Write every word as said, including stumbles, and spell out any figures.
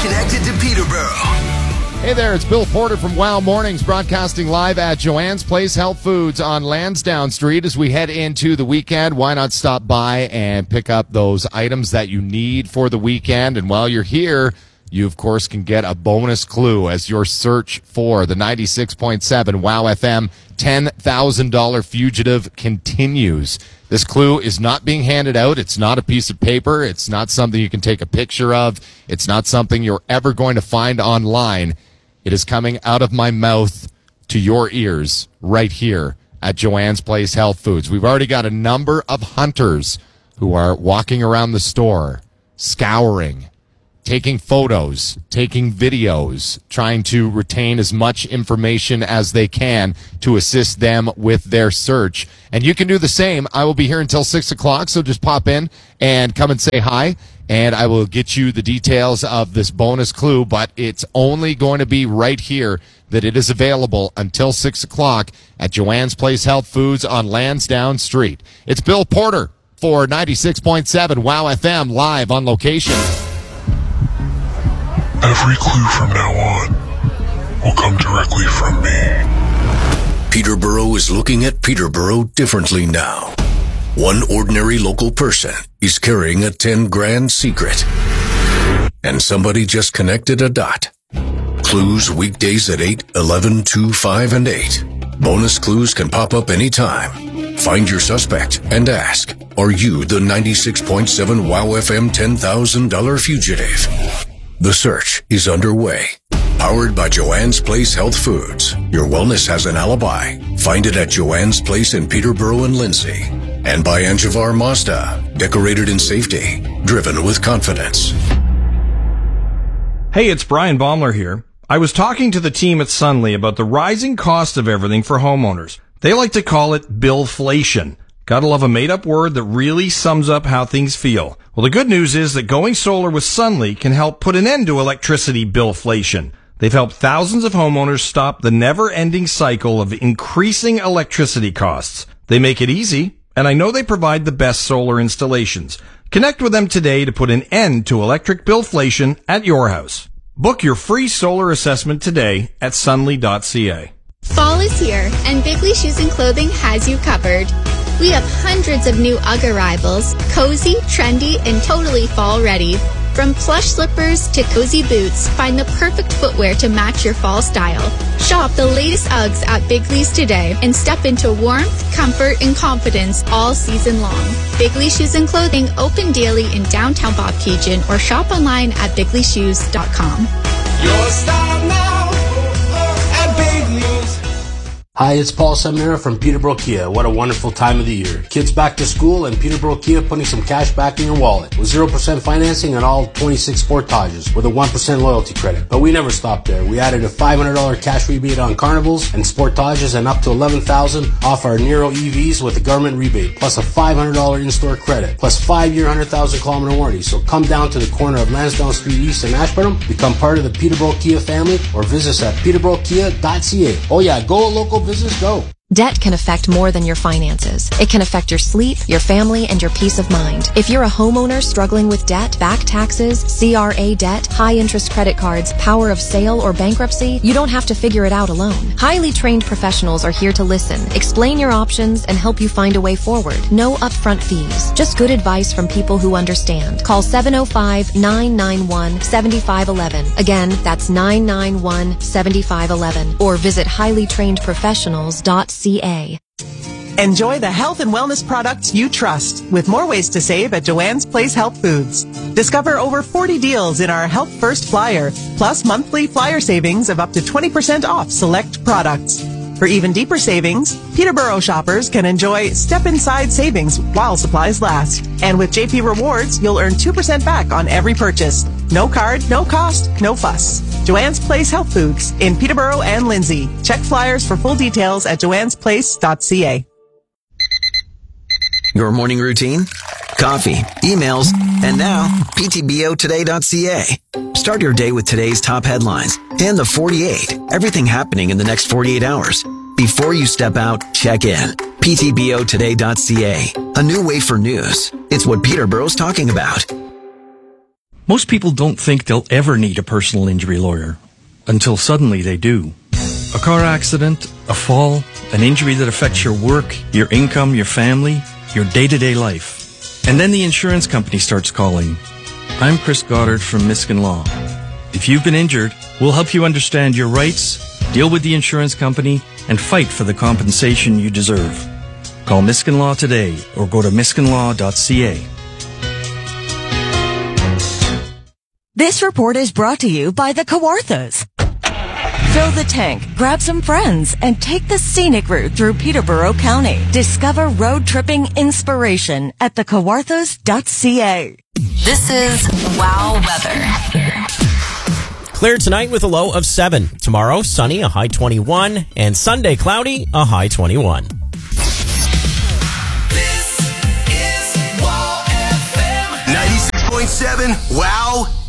connected to Peterborough. Hey there, it's Bill Porter from Wow Mornings, broadcasting live at Joanne's Place Health Foods on Lansdowne Street. As we head into the weekend, why not stop by and pick up those items that you need for the weekend? And while you're here, you, of course, can get a bonus clue as your search for the ninety-six point seven Wow F M ten thousand dollars fugitive continues. This clue is not being handed out. It's not a piece of paper. It's not something you can take a picture of. It's not something you're ever going to find online. It is coming out of my mouth to your ears right here at Joanne's Place Health Foods. We've already got a number of hunters who are walking around the store, scouring, taking photos, taking videos, trying to retain as much information as they can to assist them with their search. And you can do the same. I will be here until six o'clock, so just pop in and come and say hi, and I will get you the details of this bonus clue, but it's only going to be right here that it is available until six o'clock at Joanne's Place Health Foods on Lansdowne Street. It's Bill Porter for ninety-six point seven Wow F M, live on location. Every clue from now on will come directly from me. Peterborough is looking at Peterborough differently now. One ordinary local person is carrying a ten grand secret. And somebody just connected a dot. Clues weekdays at eight, eleven, two, five, and eight. Bonus clues can pop up anytime. Find your suspect and ask, are you the ninety-six point seven Wow F M ten thousand dollars fugitive? The search is underway. Powered by Joanne's Place Health Foods. Your wellness has an alibi. Find it at Joanne's Place in Peterborough and Lindsay. And by Anjavar Mazda. Decorated in safety. Driven with confidence. Hey, it's Brian Baumler here. I was talking to the team at Sunley about the rising cost of everything for homeowners. They like to call it billflation. Gotta love a made-up word that really sums up how things feel. Well, the good news is that going solar with Sunley can help put an end to electricity billflation. They've helped thousands of homeowners stop the never-ending cycle of increasing electricity costs. They make it easy, and I know they provide the best solar installations. Connect with them today to put an end to electric billflation at your house. Book your free solar assessment today at sunley dot c a. Fall is here, and Bigley Shoes and Clothing has you covered. We have hundreds of new UGG arrivals, cozy, trendy, and totally fall ready. From plush slippers to cozy boots, find the perfect footwear to match your fall style. Shop the latest UGGs at Bigley's today and step into warmth, comfort, and confidence all season long. Bigley Shoes and Clothing open daily in downtown Bobcaygeon or shop online at bigley shoes dot com. Your style now at Bigley's. Hi, it's Paul Seminara from Peterborough Kia. What a wonderful time of the year. Kids back to school and Peterborough Kia putting some cash back in your wallet with zero percent financing on all twenty-six Sportages with a one percent loyalty credit. But we never stopped there. We added a five hundred dollars cash rebate on Carnivals and Sportages and up to eleven thousand dollars off our Nero E Vs with a government rebate, plus a five hundred dollars in-store credit, plus five-year one hundred thousand kilometer warranty. So come down to the corner of Lansdowne Street East and Ashburnham, become part of the Peterborough Kia family, or visit us at peterborough kia dot c a. Oh yeah, go local business, go. Debt can affect more than your finances. It can affect your sleep, your family, and your peace of mind. If you're a homeowner struggling with debt, back taxes, C R A debt, high-interest credit cards, power of sale, or bankruptcy, you don't have to figure it out alone. Highly trained professionals are here to listen, explain your options, and help you find a way forward. No upfront fees. Just good advice from people who understand. Call seven oh five, nine nine one, seven five one one. Again, that's nine nine one, seven five one one. Or visit highly trained professionals dot c a. Enjoy the health and wellness products you trust with more ways to save at Joanne's Place Health Foods. Discover over forty deals in our Health First Flyer, plus monthly flyer savings of up to twenty percent off select products. For even deeper savings, Peterborough shoppers can enjoy Step Inside savings while supplies last. And with J P Rewards, you'll earn two percent back on every purchase. No card, no cost, no fuss. Joanne's Place Health Foods in Peterborough and Lindsay. Check flyers for full details at joannes place dot c a. Your morning routine? Coffee, emails, and now p t b o today dot c a. Start your day with today's top headlines and the forty-eight. Everything happening in the next forty-eight hours. Before you step out, check in. p t b o today dot c a. A new way for news. It's what Peterborough's talking about. Most people don't think they'll ever need a personal injury lawyer until suddenly they do. A car accident, a fall, an injury that affects your work, your income, your family, your day-to-day life. And then the insurance company starts calling. I'm Chris Goddard from Miskin Law. If you've been injured, we'll help you understand your rights, deal with the insurance company, and fight for the compensation you deserve. Call Miskin Law today or go to miskin law dot c a. This report is brought to you by the Kawarthas. Fill the tank, grab some friends, and take the scenic route through Peterborough County. Discover road tripping inspiration at the kawarthas dot c a. This is Wow Weather. Clear tonight with a low of seven. Tomorrow, sunny, a high twenty-one. And Sunday, cloudy, a high twenty-one. This is Wow F M. ninety-six point seven Wow